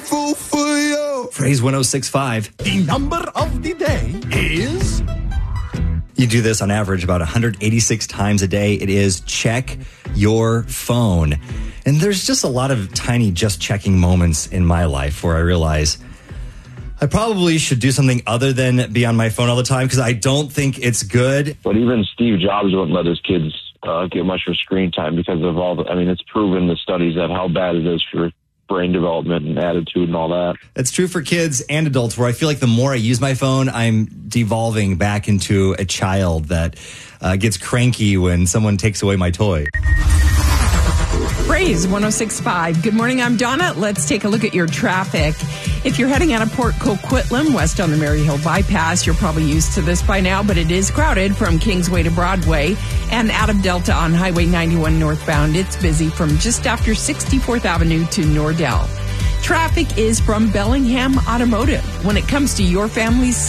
grateful for you. Phrase 1065. The number of the day is... You do this on average about 186 times a day. It is check your phone. And there's just a lot of tiny just checking moments in my life where I realize I probably should do something other than be on my phone all the time because I don't think it's good. But even Steve Jobs wouldn't let his kids get much of screen time because of all the, I mean, it's proven the studies that how bad it is for brain development and attitude and all that. It's true for kids and adults where I feel like the more I use my phone, I'm devolving back into a child that gets cranky when someone takes away my toy. Phrase 1065. Good morning, I'm Donna. Let's take a look at your traffic. If you're heading out of Port Coquitlam, west on the Maryhill Bypass, you're probably used to this by now, but it is crowded from Kingsway to Broadway. And out of Delta on Highway 91 northbound, it's busy from just after 64th Avenue to Nordell. Traffic is from Bellingham Automotive. When it comes to your family's